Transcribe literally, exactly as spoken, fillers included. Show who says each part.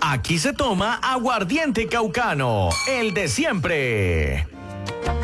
Speaker 1: Aquí se toma aguardiente caucano, el de siempre.